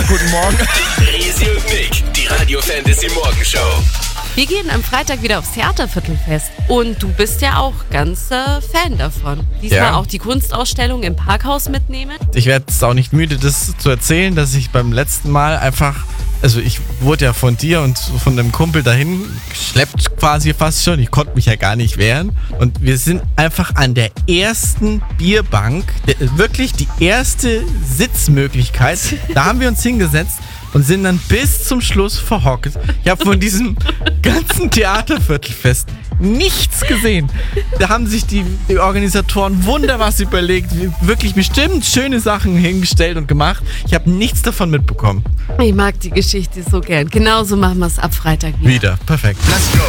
Guten Morgen. Resi und Nick, die Radio Fantasy Morgenshow. Wir gehen am Freitag wieder aufs Theaterviertelfest. Und du bist ja auch ganz Fan davon. Diesmal Ja. auch die Kunstausstellung im Parkhaus mitnehmen. Ich werde es auch nicht müde, das zu erzählen, dass ich beim letzten Mal einfach, also ich wurde ja von dir und von einem Kumpel dahin geschleppt quasi fast schon. Ich konnte mich ja gar nicht wehren. Und wir sind einfach an der ersten Bierbank, wirklich die erste Sitzmöglichkeit, da haben wir uns hingesetzt und sind dann bis zum Schluss verhockt. Ich habe von diesem ganzen Theaterviertelfest nichts gesehen. Da haben sich die Organisatoren wunder was überlegt, wirklich bestimmt schöne Sachen hingestellt und gemacht. Ich habe nichts davon mitbekommen. Ich mag die Geschichte so gern. Genauso machen wir es ab Freitag wieder. Wieder, perfekt. Let's go.